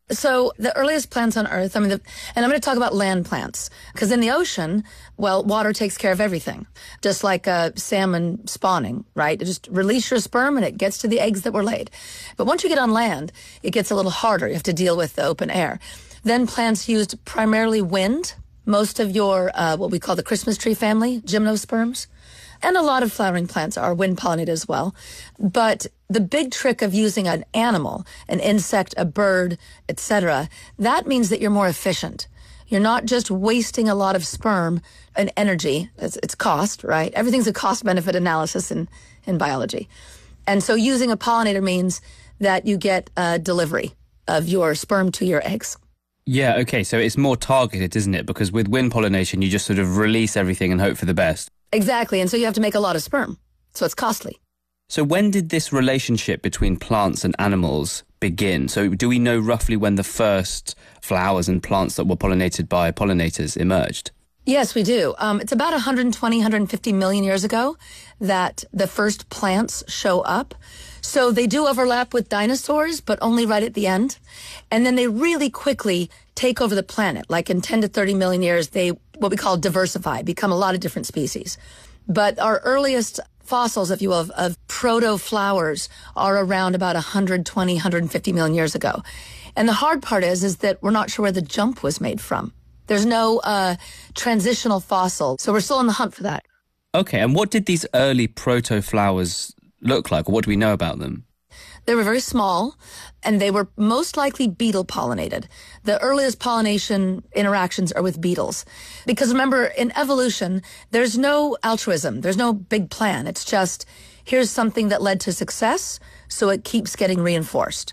Speaker 18: So the earliest plants on Earth, I mean, the, and I'm going to talk about land plants, because in the ocean, well, water takes care of everything. Just like uh, salmon spawning, right? You just release your sperm and it gets to the eggs that were laid. But once you get on land, it gets a little harder. You have to deal with the open air. Then plants used primarily wind. Most of your, uh, what we call the Christmas tree family, gymnosperms. And a lot of flowering plants are wind pollinated as well. But the big trick of using an animal, an insect, a bird, et cetera, that means that you're more efficient. You're not just wasting a lot of sperm and energy. It's, it's cost, right? Everything's a cost-benefit analysis in, in biology. And so using a pollinator means that you get a delivery of your sperm to your eggs.
Speaker 19: Yeah, okay, so it's more targeted, isn't it? Because with wind pollination, you just sort of release everything and hope for the best.
Speaker 18: Exactly, and so you have to make a lot of sperm, so it's costly.
Speaker 19: So when did this relationship between plants and animals begin? So do we know roughly when the first flowers and plants that were pollinated by pollinators emerged?
Speaker 18: Yes, we do. Um, it's about one hundred twenty, one hundred fifty million years ago that the first plants show up. So they do overlap with dinosaurs, but only right at the end. And then they really quickly take over the planet. Like in ten to thirty million years, they, what we call diversify, become a lot of different species. But our earliest fossils, if you will, of, of proto-flowers are around about one hundred twenty, one hundred fifty million years ago. And the hard part is, is that we're not sure where the jump was made from. There's no uh, transitional fossil, so we're still on the hunt for that.
Speaker 19: Okay, and what did these early proto-flowers look like, or what do we know about them?
Speaker 18: They were very small, and they were most likely beetle-pollinated. The earliest pollination interactions are with beetles. Because remember, in evolution, there's no altruism. There's no big plan. It's just, here's something that led to success, so it keeps getting reinforced.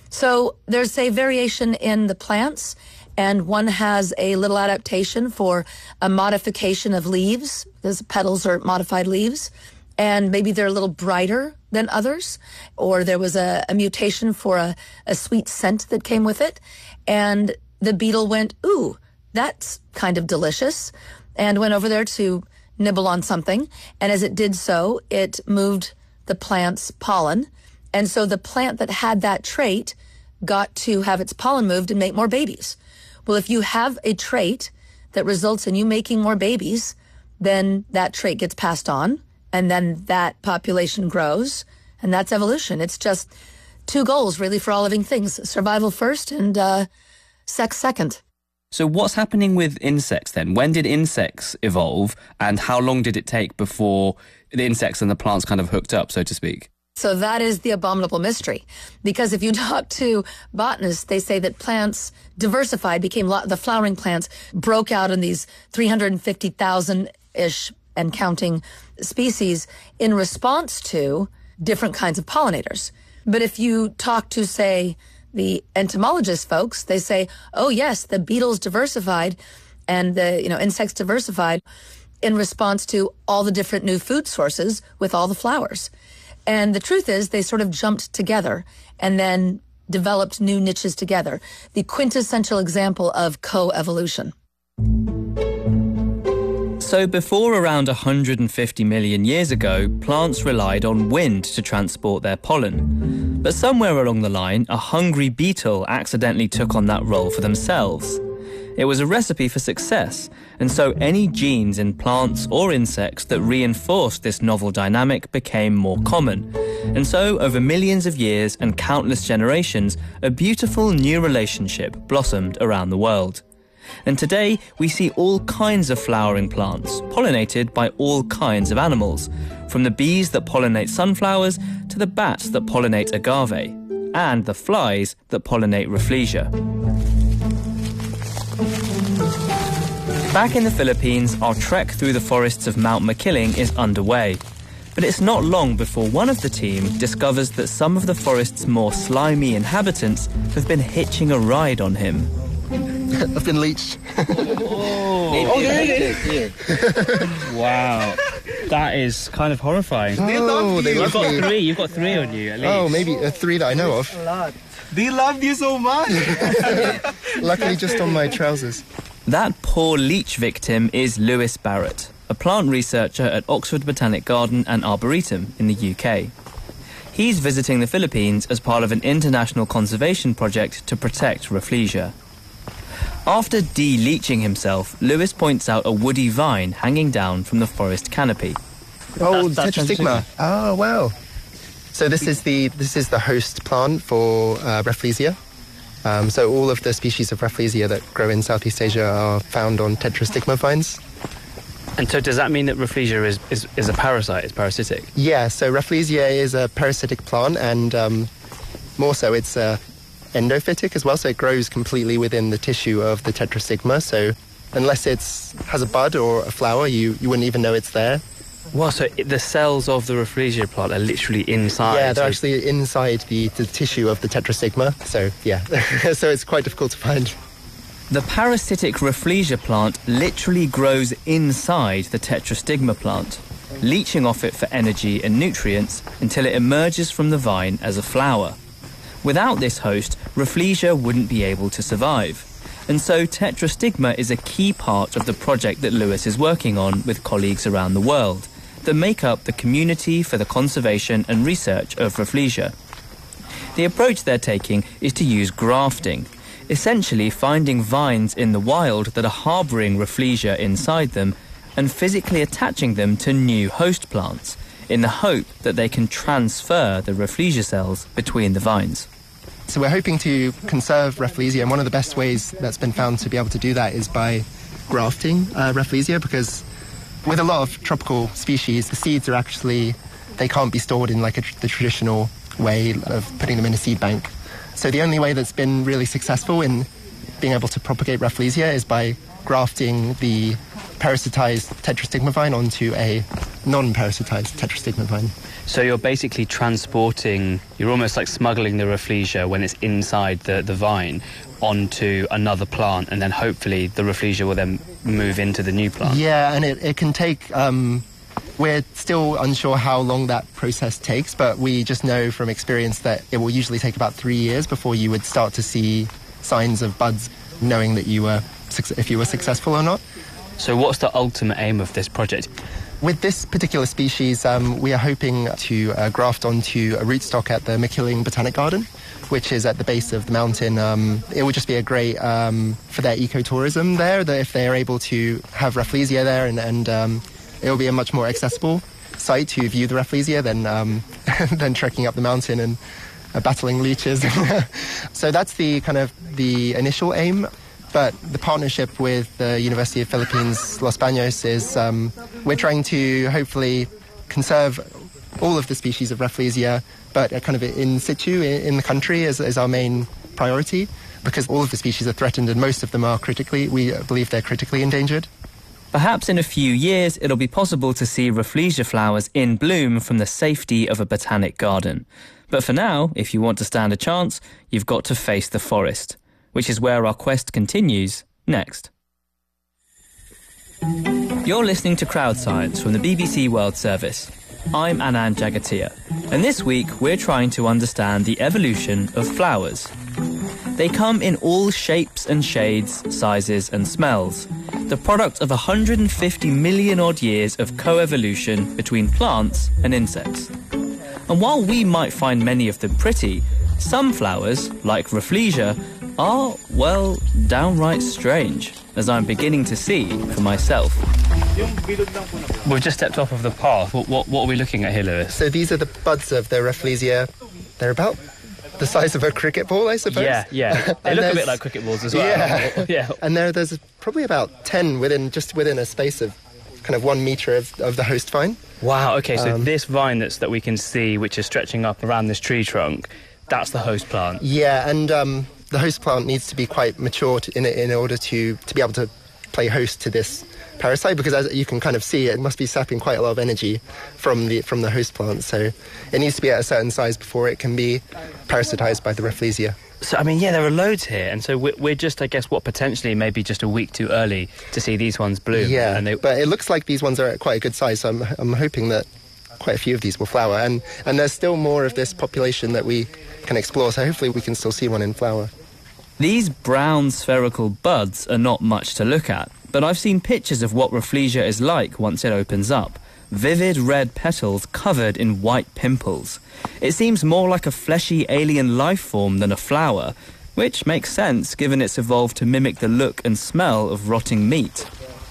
Speaker 18: So there's a variation in the plants, and one has a little adaptation for a modification of leaves, because petals are modified leaves. And maybe they're a little brighter than others, or there was a, a mutation for a, a sweet scent that came with it. And the beetle went, ooh, that's kind of delicious, and went over there to nibble on something. And as it did so, it moved the plant's pollen. And so the plant that had that trait got to have its pollen moved and make more babies. Well, if you have a trait that results in you making more babies, then that trait gets passed on. And then that population grows, and that's evolution. It's just two goals, really, for all living things. Survival first and uh, sex second.
Speaker 19: So what's happening with insects, then? When did insects evolve, and how long did it take before the insects and the plants kind of hooked up, so to speak?
Speaker 18: So that is the abominable mystery. Because if you talk to botanists, they say that plants diversified, became lo- the flowering plants broke out in these three hundred fifty thousand-ish and counting species in response to different kinds of pollinators. But if you talk to, say, the entomologist folks, they say, oh yes, the beetles diversified and the, you know, insects diversified in response to all the different new food sources with all the flowers. And the truth is they sort of jumped together and then developed new niches together. The quintessential example of co-evolution.
Speaker 15: So before around one hundred fifty million years ago, plants relied on wind to transport their pollen. But somewhere along the line, a hungry beetle accidentally took on that role for themselves. It was a recipe for success, and so any genes in plants or insects that reinforced this novel dynamic became more common. And so, over millions of years and countless generations, a beautiful new relationship blossomed around the world. And today, we see all kinds of flowering plants, pollinated by all kinds of animals, from the bees that pollinate sunflowers to the bats that pollinate agave, and the flies that pollinate Rafflesia. Back in the Philippines, our trek through the forests of Mount Makiling is underway. But it's not long before one of the team discovers that some of the forest's more slimy inhabitants have been hitching a ride on him.
Speaker 20: I've been leached.
Speaker 19: Oh,
Speaker 20: oh there it is.
Speaker 19: Wow. That is kind of horrifying.
Speaker 20: Oh, they
Speaker 19: You've
Speaker 20: love
Speaker 19: got
Speaker 20: me.
Speaker 19: three. You've got three on you, at least.
Speaker 20: Oh, maybe uh, three that I know of.
Speaker 17: They love you so much.
Speaker 20: Luckily, just on my trousers.
Speaker 15: That poor leech victim is Lewis Barrett, a plant researcher at Oxford Botanic Garden and Arboretum in the U K. He's visiting the Philippines as part of an international conservation project to protect Rafflesia. After de-leeching himself, Lewis points out a woody vine hanging down from the forest canopy.
Speaker 20: Oh,
Speaker 15: That's- that's
Speaker 20: Tetrastigma. Oh, wow. So this is the this is the host plant for uh, Rafflesia. Um, so all of the species of Rafflesia that grow in Southeast Asia are found on Tetrastigma vines.
Speaker 19: And so does that mean that Rafflesia is, is, is a parasite, it's parasitic?
Speaker 20: Yeah, so Rafflesia is a parasitic plant, and um, more so it's uh, endophytic as well, so it grows completely within the tissue of the Tetrastigma, so unless it has a bud or a flower, you, you wouldn't even know it's there.
Speaker 19: Well, so it, the cells of the Rafflesia plant are literally inside?
Speaker 20: Yeah, they're
Speaker 19: so
Speaker 20: actually inside the, the tissue of the Tetrastigma, so yeah, so it's quite difficult to find.
Speaker 15: The parasitic Rafflesia plant literally grows inside the Tetrastigma plant, leaching off it for energy and nutrients until it emerges from the vine as a flower. Without this host, Rafflesia wouldn't be able to survive. And so Tetrastigma is a key part of the project that Lewis is working on with colleagues around the world that make up the Community for the Conservation and Research of Rafflesia. The approach they're taking is to use grafting, essentially finding vines in the wild that are harbouring Rafflesia inside them and physically attaching them to new host plants in the hope that they can transfer the Rafflesia cells between the vines.
Speaker 20: So we're hoping to conserve Rafflesia, and one of the best ways that's been found to be able to do that is by grafting uh, Rafflesia, because with a lot of tropical species, the seeds are actually, they can't be stored in like a, the traditional way of putting them in a seed bank. So the only way that's been really successful in being able to propagate Rafflesia is by grafting the parasitized Tetrastigma vine onto a non-parasitized Tetrastigma vine.
Speaker 19: So you're basically transporting, you're almost like smuggling the Rafflesia when it's inside the, the vine onto another plant, and then hopefully the Rafflesia will then move into the new plant.
Speaker 20: Yeah, and it, it can take, um, we're still unsure how long that process takes, but we just know from experience that it will usually take about three years before you would start to see signs of buds, knowing that you were, if you were successful or not.
Speaker 19: So what's the ultimate aim of this project?
Speaker 20: With this particular species, um, we are hoping to uh, graft onto a rootstock at the McKilling Botanic Garden, which is at the base of the mountain. Um, it would just be a great um, for their ecotourism there, that if they are able to have Rafflesia there, and, and um, it will be a much more accessible site to view the Rafflesia than, um, than trekking up the mountain and uh, battling leeches. So that's the kind of the initial aim. But the partnership with the University of Philippines, Los Baños, is um, we're trying to hopefully conserve all of the species of Rafflesia, but kind of in situ in the country is, is our main priority, because all of the species are threatened and most of them are critically, we believe they're critically endangered.
Speaker 15: Perhaps in a few years it'll be possible to see Rafflesia flowers in bloom from the safety of a botanic garden. But for now, if you want to stand a chance, you've got to face the forest, which is where our quest continues next. You're listening to Crowd Science from the B B C World Service. I'm Anand Jagatia, and this week we're trying to understand the evolution of flowers. They come in all shapes and shades, sizes and smells, the product of one hundred fifty million odd years of co-evolution between plants and insects. And while we might find many of them pretty, some flowers, like Rafflesia, are, well, downright strange, as I'm beginning to see for myself.
Speaker 19: We've just stepped off of the path. What, what, what are we looking at here, Lewis?
Speaker 20: So these are the buds of the Rafflesia. They're about the size of a cricket ball, I suppose.
Speaker 19: Yeah, yeah. They look a bit like cricket balls as well.
Speaker 20: Yeah.
Speaker 19: yeah.
Speaker 20: And there, there's probably about ten within, just within a space of kind of one metre of, of the host vine.
Speaker 19: Wow, okay, so
Speaker 20: Um,
Speaker 19: this vine that's, that we can see, which is stretching up around this tree trunk, that's the host plant.
Speaker 20: Yeah, and um, the host plant needs to be quite mature to, in, in order to, to be able to play host to this parasite, because as you can kind of see, it must be sapping quite a lot of energy from the from the host plant. So it needs to be at a certain size before it can be parasitized by the Rafflesia.
Speaker 19: So, I mean, yeah, there are loads here, and so we're, we're just, I guess, what, potentially maybe just a week too early to see these ones bloom.
Speaker 20: Yeah,
Speaker 19: and they...
Speaker 20: but it looks like these ones are at quite a good size, so I'm, I'm hoping that quite a few of these will flower. And, and there's still more of this population that we can explore, so hopefully we can still see one in flower.
Speaker 15: These brown spherical buds are not much to look at, but I've seen pictures of what Rafflesia is like once it opens up, vivid red petals covered in white pimples. It seems more like a fleshy alien life form than a flower, which makes sense given it's evolved to mimic the look and smell of rotting meat.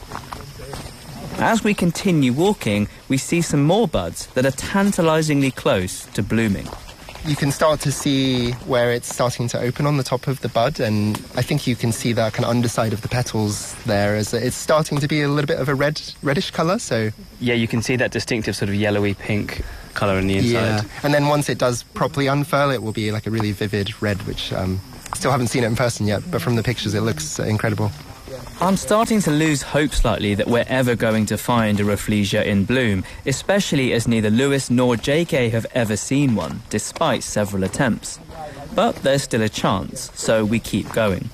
Speaker 15: As we continue walking, we see some more buds that are tantalizingly close to blooming.
Speaker 20: You can start to see where it's starting to open on the top of the bud, and I think you can see that kind of underside of the petals there as it's starting to be a little bit of a red, reddish colour. So
Speaker 19: yeah, you can see that distinctive sort of yellowy pink colour on the inside.
Speaker 20: Yeah, and then once it does properly unfurl, it will be like a really vivid red, which um, still haven't seen it in person yet, but from the pictures it looks incredible.
Speaker 15: I'm starting to lose hope slightly that we're ever going to find a Rafflesia in bloom, especially as neither Lewis nor J K have ever seen one, despite several attempts. But there's still a chance, so we keep going.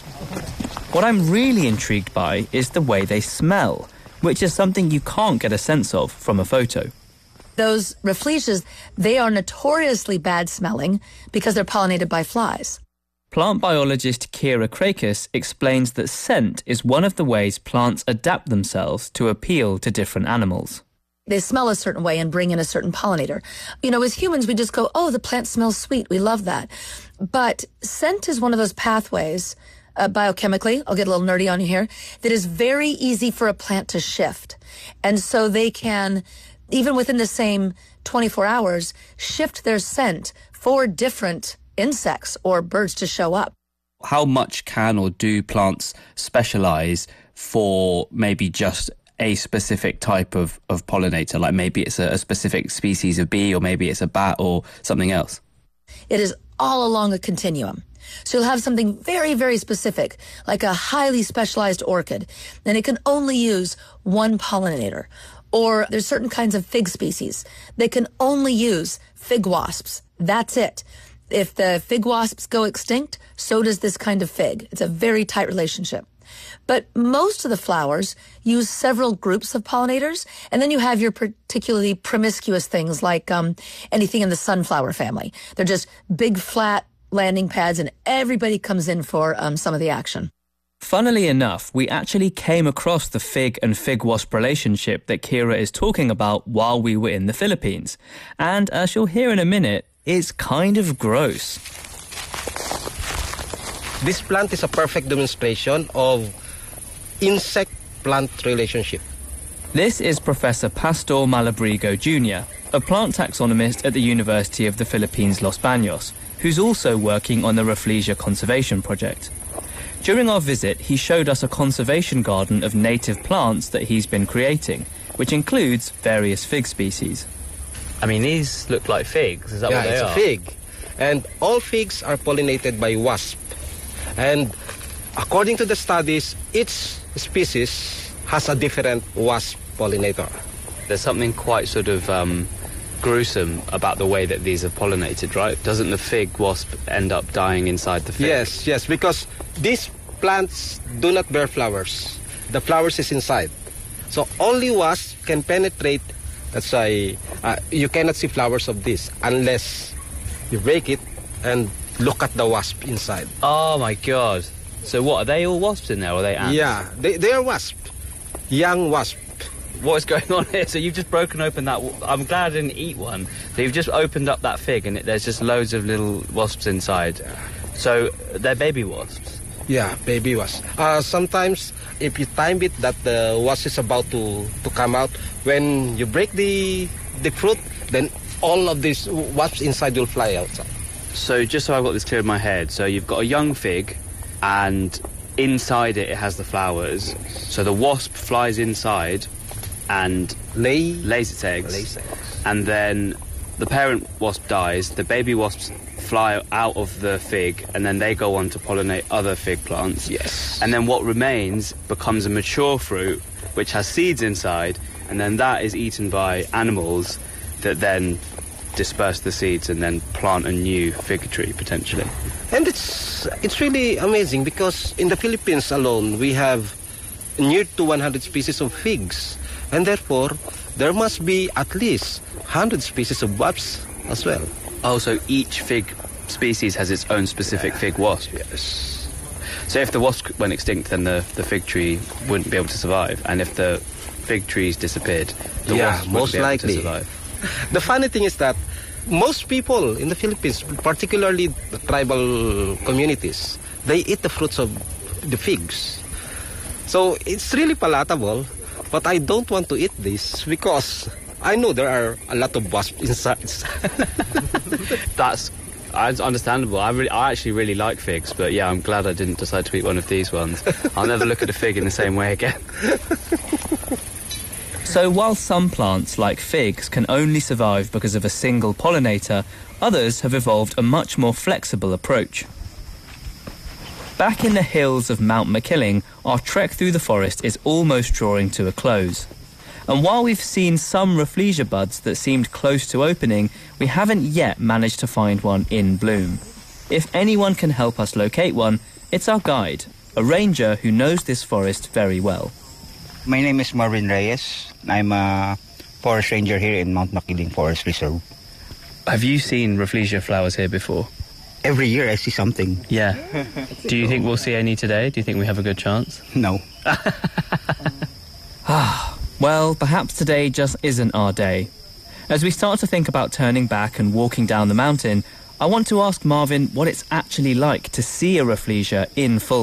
Speaker 15: What I'm really intrigued by is the way they smell, which is something you can't get a sense of from a photo.
Speaker 18: Those Rafflesias, they are notoriously bad smelling because they're pollinated by flies.
Speaker 15: Plant biologist Kira Krakis explains that scent is one of the ways plants adapt themselves to appeal to different animals.
Speaker 18: They smell a certain way and bring in a certain pollinator. You know, as humans, we just go, oh, the plant smells sweet. We love that. But scent is one of those pathways, uh, biochemically, I'll get a little nerdy on you here, that is very easy for a plant to shift. And so they can, even within the same twenty-four hours, shift their scent for different insects or birds to show up.
Speaker 19: How much can or do plants specialise for maybe just a specific type of, of pollinator? Like maybe it's a, a specific species of bee, or maybe it's a bat or something else?
Speaker 18: It is all along a continuum. So you'll have something very, very specific, like a highly specialized orchid, and it can only use one pollinator. Or there's certain kinds of fig species. They can only use fig wasps. That's it. If the fig wasps go extinct, so does this kind of fig. It's a very tight relationship. But most of the flowers use several groups of pollinators, and then you have your particularly promiscuous things like um, anything in the sunflower family. They're just big, flat landing pads, and everybody comes in for um, some of the action.
Speaker 15: Funnily enough, we actually came across the fig and fig wasp relationship that Kira is talking about while we were in the Philippines. And as you'll hear in a minute, it's kind of gross.
Speaker 21: This plant is a perfect demonstration of insect-plant relationship.
Speaker 15: This is Professor Pastor Malabrigo Junior, a plant taxonomist at the University of the Philippines, Los Baños, who's also working on the Rafflesia Conservation Project. During our visit, he showed us a conservation garden of native plants that he's been creating, which includes various fig species.
Speaker 19: I mean, these look like figs. Is that
Speaker 21: yeah,
Speaker 19: what they
Speaker 21: it's
Speaker 19: are?
Speaker 21: a fig. And all figs are pollinated by wasp. And according to the studies, each species has a different wasp pollinator.
Speaker 19: There's something quite sort of um, gruesome about the way that these are pollinated, right? Doesn't the fig wasp end up dying inside the fig?
Speaker 21: Yes, yes, because these plants do not bear flowers. The flowers is inside. So only wasp can penetrate. That's why uh, you cannot see flowers of this unless you break it and look at the wasp inside.
Speaker 19: Oh my God. So what, are they all wasps in there, or are they ants?
Speaker 21: Yeah, they, they are wasp. Young wasp.
Speaker 19: What is going on here? So you've just broken open that... I'm glad I didn't eat one. So you've just opened up that fig and it, there's just loads of little wasps inside. So they're baby wasps?
Speaker 21: Yeah, baby wasp. Uh, sometimes if you time it that the wasp is about to, to come out, when you break the, the fruit, then all of these wasps inside will fly outside.
Speaker 19: So just so I've got this clear in my head, so you've got a young fig and inside it it has the flowers. So the wasp flies inside and
Speaker 21: Lay,
Speaker 19: lays its eggs.
Speaker 21: lays eggs.
Speaker 19: And then the parent wasp dies, the baby wasps fly out of the fig, and then they go on to pollinate other fig plants.
Speaker 21: Yes.
Speaker 19: And then what remains becomes a mature fruit, which has seeds inside, and then that is eaten by animals that then disperse the seeds and then plant a new fig tree, potentially.
Speaker 21: And it's it's really amazing because in the Philippines alone, we have near to one hundred species of figs. And therefore, there must be at least one hundred species of wasps as well.
Speaker 19: Oh, so each fig species has its own specific fig wasp?
Speaker 21: Yes.
Speaker 19: So if the wasp went extinct, then the, the fig tree wouldn't be able to survive. And if the fig trees disappeared, the
Speaker 21: yeah,
Speaker 19: wasp
Speaker 21: most
Speaker 19: wouldn't be able
Speaker 21: likely.
Speaker 19: to survive.
Speaker 21: The funny thing is that most people in the Philippines, particularly the tribal communities, they eat the fruits of the figs. So it's really palatable, but I don't want to eat this because I know there are a lot of wasps inside.
Speaker 19: That's It's understandable. I really, I actually really like figs, but yeah, I'm glad I didn't decide to eat one of these ones. I'll never look at a fig in the same way again.
Speaker 15: So while some plants, like figs, can only survive because of a single pollinator, others have evolved a much more flexible approach. Back in the hills of Mount Makiling, our trek through the forest is almost drawing to a close. And while we've seen some Rafflesia buds that seemed close to opening, we haven't yet managed to find one in bloom. If anyone can help us locate one, it's our guide, a ranger who knows this forest very well.
Speaker 1: My name is Marvin Reyes. I'm a forest ranger here in Mount Makiling Forest Reserve.
Speaker 19: Have you seen Rafflesia flowers here before?
Speaker 1: Every year I see something.
Speaker 19: Yeah. Do you think we'll see any today? Do you think we have a good chance?
Speaker 1: No.
Speaker 15: Ah. Well, perhaps today just isn't our day. As we start to think about turning back and walking down the mountain, I want to ask Marvin what it's actually like to see a Rafflesia in full